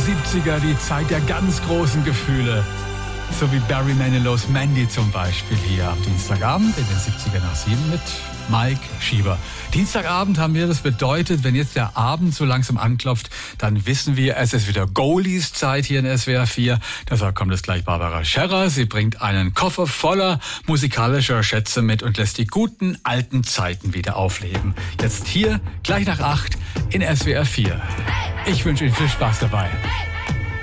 70er, die Zeit der ganz großen Gefühle. So wie Barry Manilows Mandy zum Beispiel hier am Dienstagabend in den 70er nach 7 mit Mike Schieber. Dienstagabend haben wir, das bedeutet, wenn jetzt der Abend so langsam anklopft, dann wissen wir, es ist wieder Goldies-Zeit hier in SWR 4. Deshalb kommt jetzt gleich Barbara Scherrer. Sie bringt einen Koffer voller musikalischer Schätze mit und lässt die guten alten Zeiten wieder aufleben. Jetzt hier, gleich nach 8 in SWR 4. Ich wünsche Ihnen viel Spaß dabei.